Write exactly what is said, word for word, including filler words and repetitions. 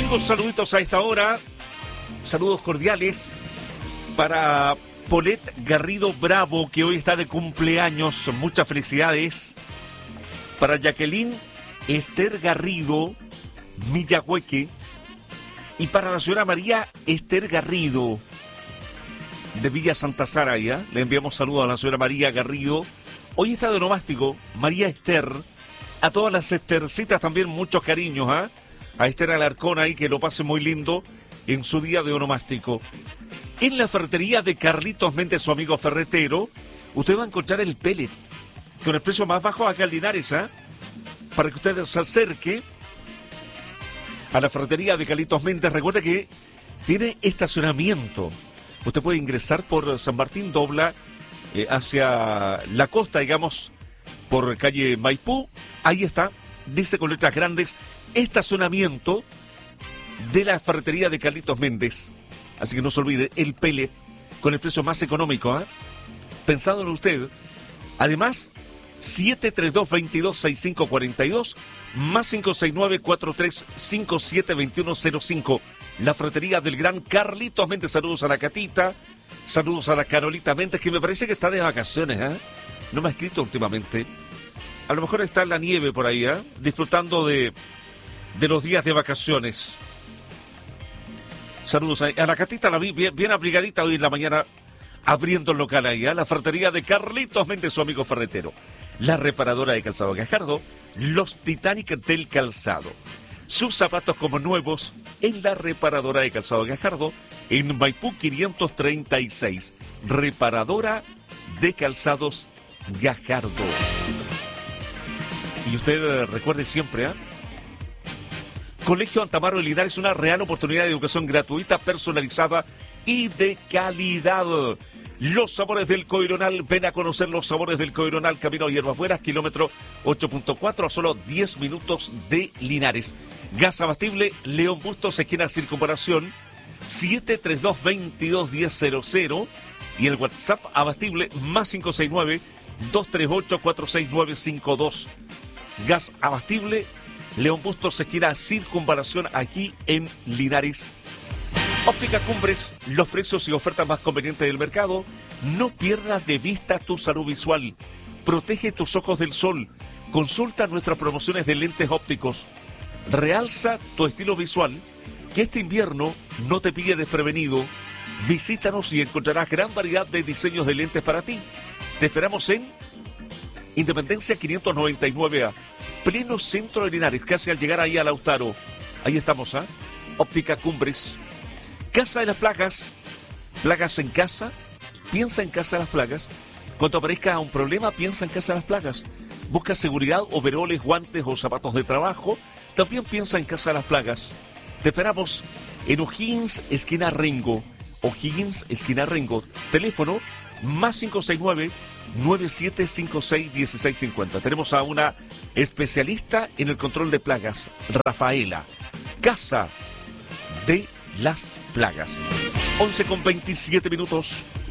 Tengo saluditos a esta hora, saludos cordiales para Polet Garrido Bravo, que hoy está de cumpleaños, muchas felicidades. Para Jacqueline Esther Garrido Millahueque, y para la señora María Esther Garrido de Villa Santa Sara, ¿ya? Le enviamos saludos a la señora María Garrido. Hoy está de onomástico María Esther. A todas las Estercitas también muchos cariños, ¿ah? ¿eh? A Esther Alarcón ahí, que lo pase muy lindo en su día de onomástico. En la ferretería de Carlitos Méndez, su amigo ferretero, usted va a encontrar el pellet con el precio más bajo acá en Linares, ¿ah? ¿eh? Para que usted se acerque a la ferretería de Carlitos Méndez. Recuerde que tiene estacionamiento. Usted puede ingresar por San Martín, dobla eh, hacia la costa, digamos, por calle Maipú. Ahí está, dice con letras grandes, estacionamiento de la ferretería de Carlitos Méndez. Así que no se olvide, el pellet con el precio más económico, ¿eh? Pensado en usted. Además, siete tres dos, veintidós, sesenta y cinco cuarenta y dos más cinco seis nueve, cuatro tres cinco siete, veintiuno cero cinco. La ferretería del gran Carlitos Méndez. Saludos a la Catita, saludos a la Carolita Méndez, que me parece que está de vacaciones, ¿eh? No me ha escrito últimamente. A lo mejor está en la nieve por ahí, ¿eh? Disfrutando de, de los días de vacaciones. Saludos a, a la Catita, la vi bien, bien abrigadita hoy en la mañana, abriendo el local ahí, ¿eh? La ferretería de Carlitos Méndez, su amigo ferretero. La reparadora de calzado Gajardo, los Titanic del calzado. Sus zapatos como nuevos en la reparadora de calzado Gajardo, en Maipú quinientos treinta y seis. Reparadora de calzados Gajardo. Y usted eh, recuerde siempre, ¿eh? Colegio Antamaro de Linares, una real oportunidad de educación gratuita, personalizada y de calidad. Los sabores del Coironal, ven a conocer los sabores del Coironal, camino a Hierbafueras, kilómetro ocho punto cuatro, a solo diez minutos de Linares. Gas abatible, León Bustos, esquina Circunvalación, siete tres dos, veintidós diez cero cero. Y el WhatsApp abatible, más cinco seis nueve, dos tres ocho, cuatro seis nueve cinco dos. Gas abastible, León Bustos, esquina Circunvalación, aquí en Linares. Óptica Cumbres, los precios y ofertas más convenientes del mercado. No pierdas de vista tu salud visual. Protege tus ojos del sol. Consulta nuestras promociones de lentes ópticos. Realza tu estilo visual. Que este invierno no te pille desprevenido. Visítanos y encontrarás gran variedad de diseños de lentes para ti. Te esperamos en Independencia quinientos noventa y nueve A, pleno centro de Linares, casi al llegar ahí a Lautaro. Ahí estamos, ¿ah? ¿eh? Óptica Cumbres. Casa de las Plagas. Plagas en casa. Piensa en Casa de las Plagas. Cuando aparezca un problema, piensa en Casa de las Plagas. Busca seguridad, overoles, guantes o zapatos de trabajo. También piensa en Casa de las Plagas. Te esperamos en O'Higgins, esquina Rengo. O'Higgins, esquina Rengo. Teléfono más cinco seis nueve, nueve siete cinco seis, uno seis cinco cero. Tenemos a una especialista en el control de plagas, Rafaela. Casa de las Plagas. once con veintisiete minutos.